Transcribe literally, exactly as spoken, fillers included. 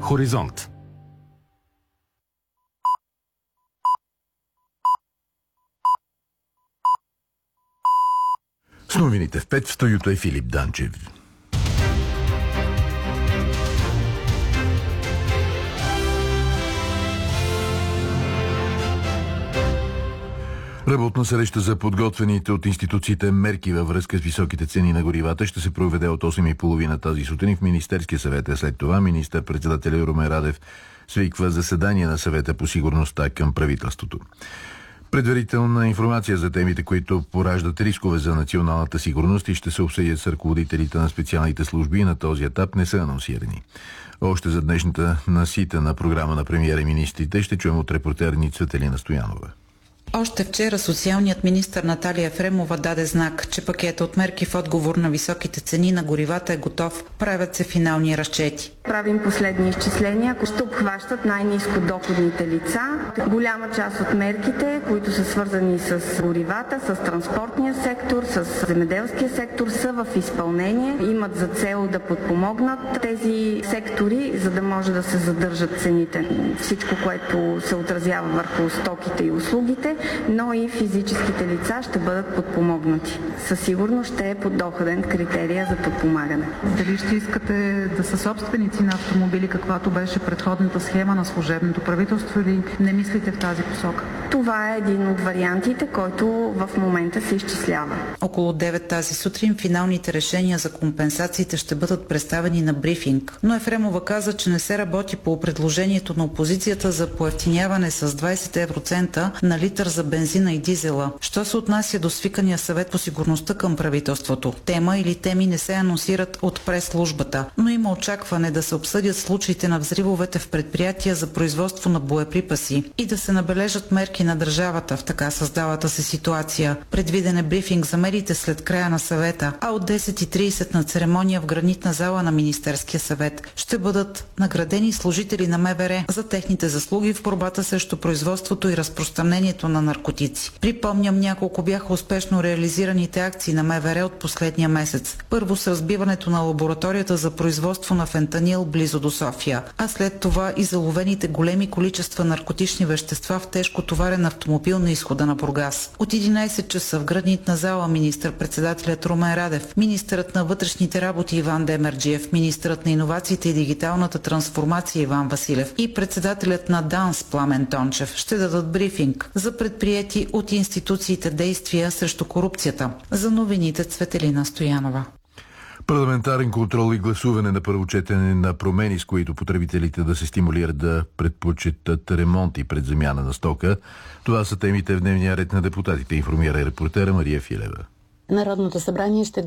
Хоризонт. С новините в пет в студиото е Филип Данчев. Работна среща за подготвените от институциите мерки във връзка с високите цени на горивата ще се проведе от осем и половина тази сутрин в Министерския съвет. След това министър-председателят Румен Радев свиква заседание на съвета по сигурността към правителството. Предварителна информация за темите, които пораждат рискове за националната сигурност и ще се обсъдят с ръководителите на специалните служби, на този етап не са анонсирани. Още за днешната наситена програма на премиера и министрите ще чуем от репортер ни Цветелина Стоянова. Още вчера социалният министър Наталия Ефремова даде знак, че пакета от мерки в отговор на високите цени на горивата е готов. Правят се финални разчети. Правим последни изчисления, които ще обхващат най-ниско доходните лица. Голяма част от мерките, които са свързани с горивата, с транспортния сектор, с земеделския сектор, са в изпълнение. Имат за цел да подпомогнат тези сектори, за да може да се задържат цените. Всичко, което се отразява върху стоките и услугите, но и физическите лица ще бъдат подпомогнати. Със сигурност ще е подоходен критерия за подпомагане. Дали ще искате да са собственици на автомобили, каквато беше предходната схема на служебното правителство, или не мислите в тази посока? Това е един от вариантите, който в момента се изчислява. Около девет тази сутрин финалните решения за компенсациите ще бъдат представени на брифинг. Но Ефремова каза, че не се работи по предложението на опозицията за поевтиняване с двайсет евроцента на литър за бензина и дизела. Що се отнася до свикания съвет по сигурността към правителството? Тема или теми не се анонсират от прес-службата, но има очакване да се обсъдят случаите на взривовете в предприятия за производство на боеприпаси и да се набележат мерки на държавата в така създалата се ситуация. Предвиден е брифинг за мерите след края на съвета, а от десет и трийсет на церемония в гранитна зала на Министерския съвет ще бъдат наградени служители на МВР за техните заслуги в борбата срещу производството и разпространението на наркотици. Припомням, няколко бяха успешно реализираните акции на МВР от последния месец. Първо с разбиването на лабораторията за производство на фентанил близо до София, а след това и заловените големи количества наркотични вещества в тежко товарен автомобил на изхода на Бургас. От единайсет часа в гранитна зала министър-председателят Румен Радев, министърът на вътрешните работи Иван Демерджиев, министърът на иновациите и дигиталната трансформация Иван Василев и председателят на ДАНС Пламен Тончев ще дадат брифинг за предприети от институциите действия срещу корупцията. За новините Цветелина Стоянова. Парламентарен контрол и гласуване на първо четене на промени, с които потребителите да се стимулират да предпочитат ремонти пред замяна на стока. Това са темите в дневния ред на депутатите, информира репортера Мария Филева. Народното събрание ще